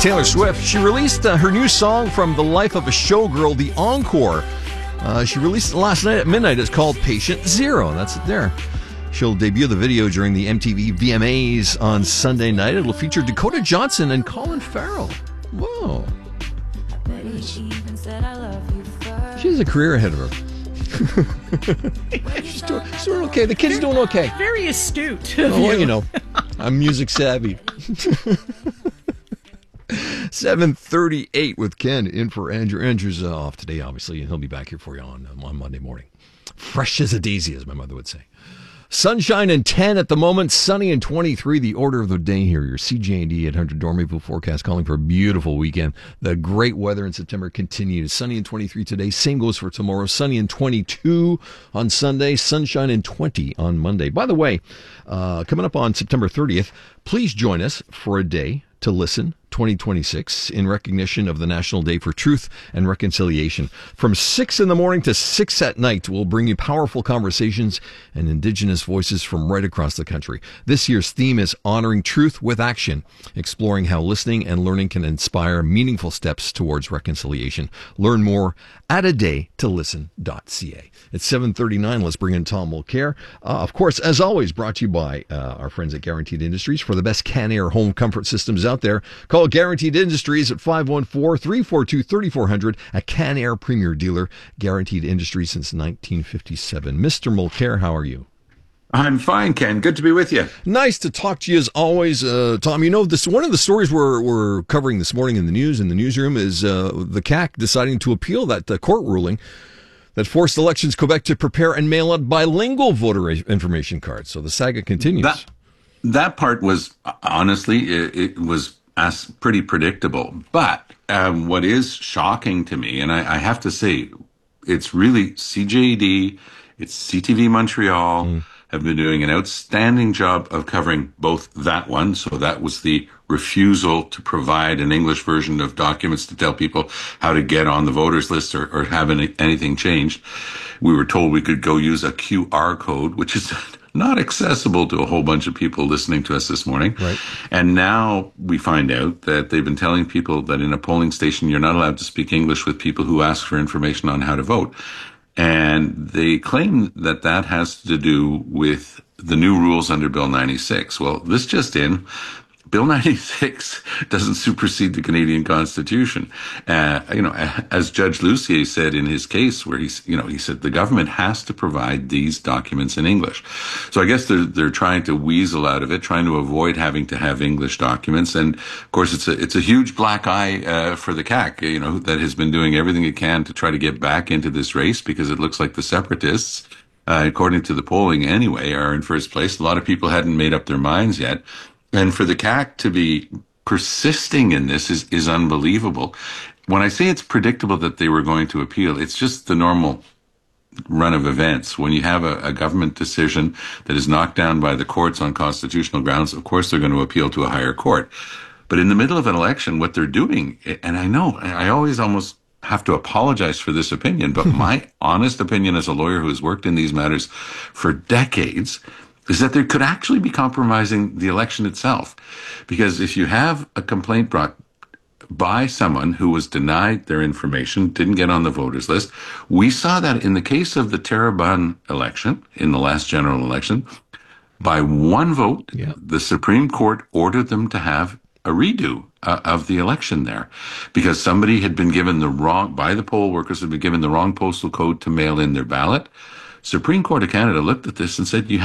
Taylor Swift. She released her new song from the life of a showgirl, The Encore. She released it last night at midnight. It's called Patient Zero. That's it there. She'll debut the video during the MTV VMAs on Sunday night. It'll feature Dakota Johnson and Colin Farrell. Whoa. Nice. She has a career ahead of her. She's doing okay. The kid's doing okay. Very astute. Oh, well, you know, I'm music savvy. 7:38 with Ken in for Andrew. Andrew's off today, obviously, and he'll be back here for you on Monday morning. Fresh as a daisy, as my mother would say. Sunshine and 10 at the moment, sunny and 23. The order of the day here. Your CJD 800 Dormeville forecast calling for a beautiful weekend. The great weather in September continues. Sunny and 23 today. Same goes for tomorrow. Sunny and 22 on Sunday. Sunshine and 20 on Monday. By the way, coming up on September 30th, please join us for a day to listen 2026 in recognition of the National Day for Truth and Reconciliation. From 6 in the morning to 6 at night, we'll bring you powerful conversations and Indigenous voices from right across the country. This year's theme is Honoring Truth with Action, exploring how listening and learning can inspire meaningful steps towards reconciliation. Learn more at adaytolisten.ca. It's 7:39. Let's bring in Tom Mulcair. Of course, as always, brought to you by our friends at Guaranteed Industries. For the best Can-Air home comfort systems out there, call Guaranteed Industries at 514-342-3400, a Can-Air premier dealer. Guaranteed Industries since 1957. Mr. Mulcair, how are you? I'm fine, Ken. Good to be with you. Nice to talk to you as always. Tom, you know, this one of the stories we're covering this morning in the newsroom is the CAQ deciding to appeal that court ruling that forced Elections Quebec to prepare and mail out bilingual voter information cards. So the saga continues. That part was, honestly, it was pretty predictable. But what is shocking to me, and I have to say, it's really CJD, it's CTV Montreal, have been doing an outstanding job of covering both that one. So that was the refusal to provide an English version of documents to tell people how to get on the voters list or have anything changed. We were told we could go use a QR code, which is not accessible to a whole bunch of people listening to us this morning. Right. And now we find out that they've been telling people that in a polling station, you're not allowed to speak English with people who ask for information on how to vote. And they claim that that has to do with the new rules under Bill 96. Well, this just in. Bill 96 doesn't supersede the Canadian Constitution. As Judge Lucier said in his case, where he said the government has to provide these documents in English. So I guess they're trying to weasel out of it, trying to avoid having to have English documents. And of course, it's a huge black eye for the CAQ, that has been doing everything it can to try to get back into this race because it looks like the separatists, according to the polling anyway, are in first place. A lot of people hadn't made up their minds yet. And for the CAQ to be persisting in this is unbelievable. When I say it's predictable that they were going to appeal, it's just the normal run of events. When you have a government decision that is knocked down by the courts on constitutional grounds, of course they're going to appeal to a higher court. But in the middle of an election, what they're doing, and I know, I always almost have to apologize for this opinion, but my honest opinion as a lawyer who has worked in these matters for decades is that they could actually be compromising the election itself. Because if you have a complaint brought by someone who was denied their information, didn't get on the voters list, we saw that in the case of the Terrebonne election, in the last general election, by one vote, the Supreme Court ordered them to have a redo of the election there because somebody had been given by the poll workers had been given the wrong postal code to mail in their ballot. Supreme Court of Canada looked at this and said, you